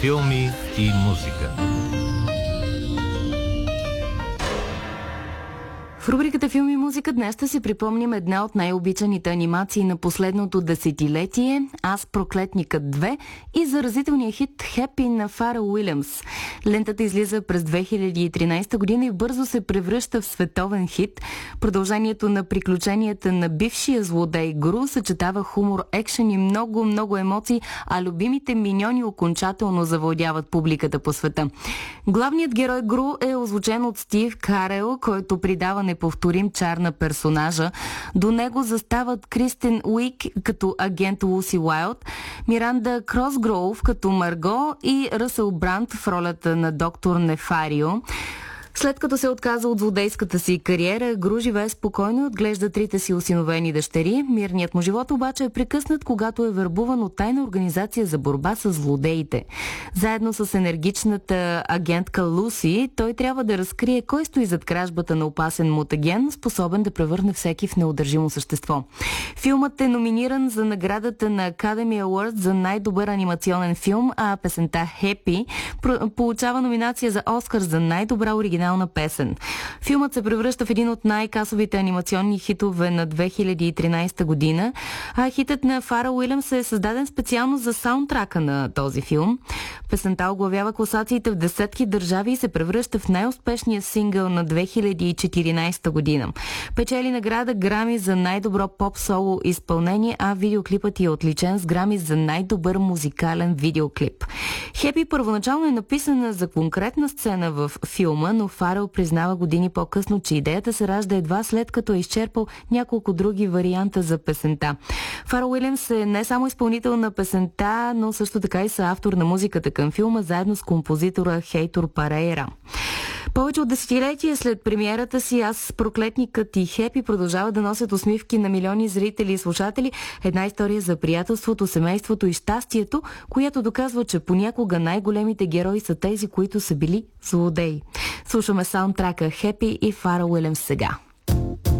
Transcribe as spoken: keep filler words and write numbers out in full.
Филми и музика. В рубриката Филми и музика днес ще си припомним една от най-обичаните анимации на последното десетилетие «Аз проклетникът две» и заразителния хит «Happy» на Фарел Уилямс. Лентата излиза през две хиляди и тринадесета година и бързо се превръща в световен хит. Продължението на приключенията на бившия злодей Гру съчетава хумор, екшен и много-много емоции, а любимите миньони окончателно завладяват публиката по света. Главният герой Гру е озвучен от Стив Карел, който придава неповторим чар на персонажа. До него застават Кристен Уик като агент Луси Уайлд, Миранда Кросгроув като Марго и Ръсъл Бранд в ролята на доктор Нефарио. След като се отказа от злодейската си кариера, Гру живее спокойно и отглежда трите си осиновени дъщери. Мирният му живот обаче е прекъснат, когато е вербуван от тайна организация за борба с злодеите. Заедно с енергичната агентка Луси, той трябва да разкрие кой стои зад кражбата на опасен мутаген, способен да превърне всеки в неудържимо същество. Филмът е номиниран за наградата на Academy Award за най-добър анимационен филм, а песента Happy получава номинация за Оскар за най-добра оригинална песен. Филмът се превръща в един от най-касовите анимационни хитове на две хиляди и тринадесета година, а хитът на Фарел Уилямс е създаден специално за саундтрака на този филм. Песента оглавява класациите в десетки държави и се превръща в най-успешния сингъл на две хиляди и четиринадесета година. Печели награда Грами за най-добро поп-соло изпълнение, а видеоклипът е отличен с Грами за най-добър музикален видеоклип. Happy първоначално е написана за конкретна сцена в филма, но Фарел признава години по-късно, че идеята се ражда едва след като е изчерпал няколко други варианта за песента. Фарел Уилямс е не само изпълнител на песента, но също така и съавтор на музиката към филма, заедно с композитора Хейтор Парейра. Повече от десетилетия след премиерата си «Аз проклетникът» и «Happy» продължават да носят усмивки на милиони зрители и слушатели. Една история за приятелството, семейството и щастието, която доказва, че понякога най-големите герои са тези, които са били злодеи. Слушаме саундтрака «Happy» и Фарел Уилямс сега.